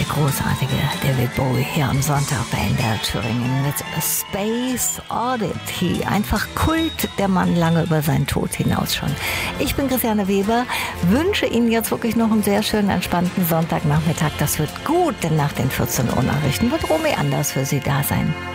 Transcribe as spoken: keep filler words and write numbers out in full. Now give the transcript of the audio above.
großartige David Bowie hier am Sonntag bei N D R Thüringen mit Space Oddity. Einfach Kult, der Mann lange über seinen Tod hinaus schon. Ich bin Christiane Weber, wünsche Ihnen jetzt wirklich noch einen sehr schönen, entspannten Sonntagnachmittag. Das wird gut, denn nach den vierzehn Uhr Nachrichten wird Romy Anders für Sie da sein.